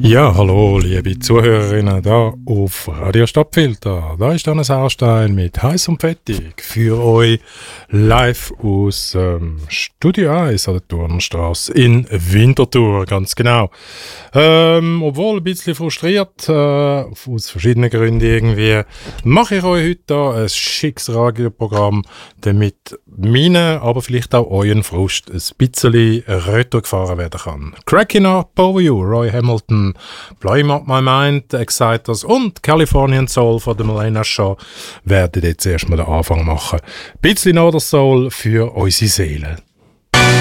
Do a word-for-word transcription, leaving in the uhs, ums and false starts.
Ja, hallo, liebe Zuhörerinnen, da auf Radio Stadtfilter. Da ist Hannes Haustein mit Heiß und Fettig für euch live aus ähm, Studio eins an der Turnstrasse in Winterthur, ganz genau. Ähm, obwohl ein bisschen frustriert, äh, aus verschiedenen Gründen irgendwie, mache ich euch heute da ein schickes Radioprogramm, damit meine, aber vielleicht auch euren Frust ein bisschen retour gefahren werden kann. Cracking Up Over You, Roy Hamilton, Blowing Up My Mind, Exciters und Californian Soul von der Milena Shaw werden jetzt erstmal den Anfang machen. Ein bisschen Northern Soul für unsere Seele.